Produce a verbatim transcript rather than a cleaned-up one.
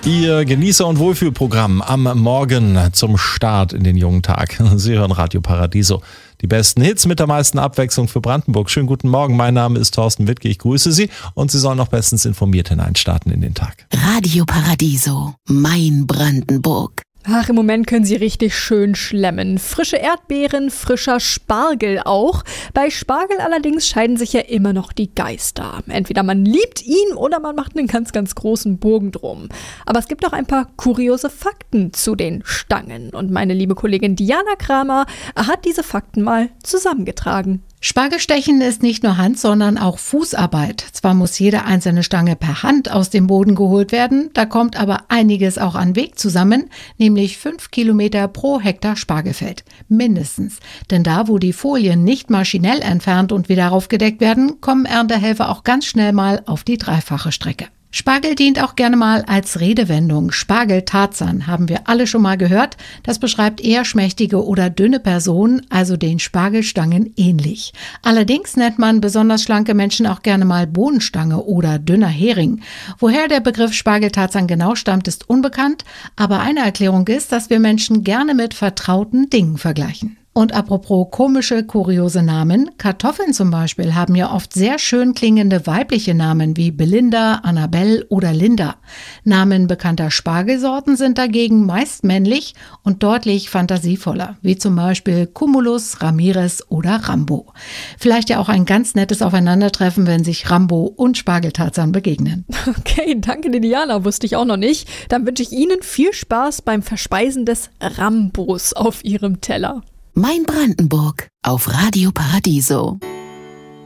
Ihr Genießer- und Wohlfühlprogramm am Morgen zum Start in den jungen Tag. Sie hören Radio Paradiso. Die besten Hits mit der meisten Abwechslung für Brandenburg. Schönen guten Morgen, mein Name ist Thorsten Wittke. Ich grüße Sie und Sie sollen noch bestens informiert hineinstarten in den Tag. Radio Paradiso, mein Brandenburg. Ach, im Moment können sie richtig schön schlemmen. Frische Erdbeeren, frischer Spargel auch. Bei Spargel allerdings scheiden sich ja immer noch die Geister. Entweder man liebt ihn oder man macht einen ganz, ganz großen Bogen drum. Aber es gibt auch ein paar kuriose Fakten zu den Stangen. Und meine liebe Kollegin Diana Kramer hat diese Fakten mal zusammengetragen. Spargelstechen ist nicht nur Hand, sondern auch Fußarbeit. Zwar muss jede einzelne Stange per Hand aus dem Boden geholt werden, da kommt aber einiges auch an Weg zusammen, nämlich fünf Kilometer pro Hektar Spargelfeld. Mindestens. Denn da, wo die Folien nicht maschinell entfernt und wieder aufgedeckt werden, kommen Erntehelfer auch ganz schnell mal auf die dreifache Strecke. Spargel dient auch gerne mal als Redewendung. Spargeltarzan haben wir alle schon mal gehört. Das beschreibt eher schmächtige oder dünne Personen, also den Spargelstangen ähnlich. Allerdings nennt man besonders schlanke Menschen auch gerne mal Bohnenstange oder dünner Hering. Woher der Begriff Spargeltarzan genau stammt, ist unbekannt. Aber eine Erklärung ist, dass wir Menschen gerne mit vertrauten Dingen vergleichen. Und apropos komische, kuriose Namen, Kartoffeln zum Beispiel haben ja oft sehr schön klingende weibliche Namen wie Belinda, Annabelle oder Linda. Namen bekannter Spargelsorten sind dagegen meist männlich und deutlich fantasievoller, wie zum Beispiel Cumulus, Ramirez oder Rambo. Vielleicht ja auch ein ganz nettes Aufeinandertreffen, wenn sich Rambo und Spargeltarzan begegnen. Okay, danke Diana, wusste ich auch noch nicht. Dann wünsche ich Ihnen viel Spaß beim Verspeisen des Rambos auf Ihrem Teller. Mein Brandenburg auf Radio Paradiso.